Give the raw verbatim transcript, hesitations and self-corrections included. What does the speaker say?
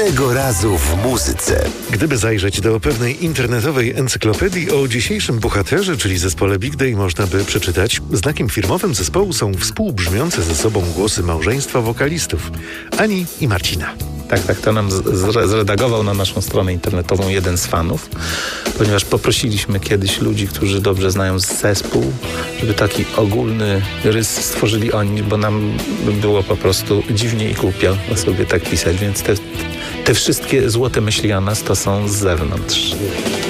Tego razu w muzyce. Gdyby zajrzeć do pewnej internetowej encyklopedii, o dzisiejszym bohaterze, czyli zespole Big Day, można by przeczytać: znakiem firmowym zespołu są współbrzmiące ze sobą głosy małżeństwa wokalistów Ani i Marcina. Tak, tak, to nam zre- zredagował na naszą stronę internetową jeden z fanów, ponieważ poprosiliśmy kiedyś ludzi, którzy dobrze znają zespół, żeby taki ogólny rys stworzyli oni, bo nam było po prostu dziwnie i głupio sobie tak pisać, więc te, te wszystkie złote myśli o nas to są z zewnątrz.